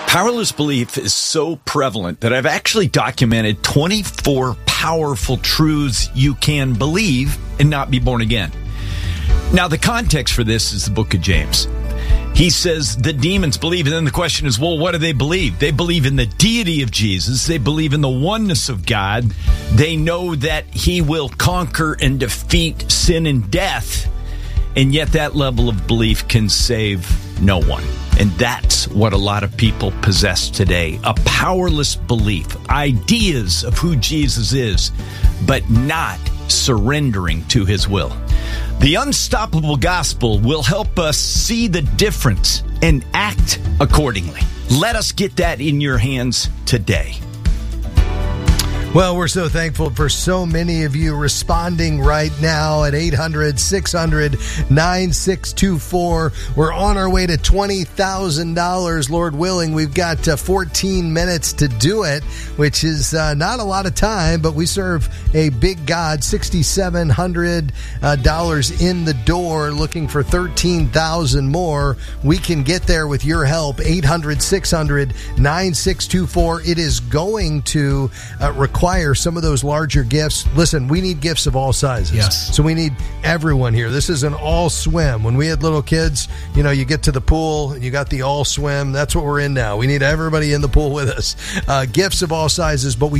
Powerless belief is so prevalent that I've actually documented 24 powerful truths you can believe and not be born again. Now, the context for this is the book of James. He says the demons believe, and then the question is, well, what do they believe? They believe in the deity of Jesus. They believe in the oneness of God. They know that he will conquer and defeat sin and death, and yet that level of belief can save no one. And that's what a lot of people possess today, a powerless belief, ideas of who Jesus is, but not surrendering to his will. The Unstoppable Gospel will help us see the difference and act accordingly. Let us get that in your hands today. Well, we're so thankful for so many of you responding right now at 800-600-9624. We're on our way to $20,000, Lord willing. We've got 14 minutes to do it, which is not a lot of time, but we serve a big God, $6,700 in the door, looking for 13,000 more. We can get there with your help, 800-600-9624. It is going to require some of those larger gifts. Listen, we need gifts of all sizes. Yes. So we need everyone here. This is an all swim. When we had little kids, you get to the pool and you got the all swim. That's what we're in now. We need everybody in the pool with us. Gifts of all sizes, but we